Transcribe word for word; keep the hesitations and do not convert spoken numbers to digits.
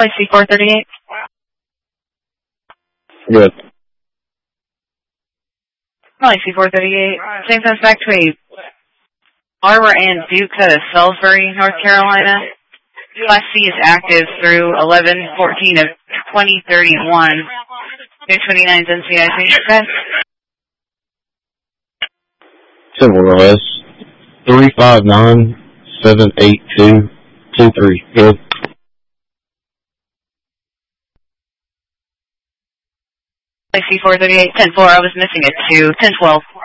C four thirty-eight. Good. C four thirty-eight. Same comes back to a Arbor and Duke out of Salisbury, North Carolina. Class C is active through eleven fourteen of twenty thirty-one. two twenty-nine N C I C. Okay. Similar to us. three five nine, seven eight two, two three. Good. C four thirty-eight, ten four. I was missing a two. ten twelve.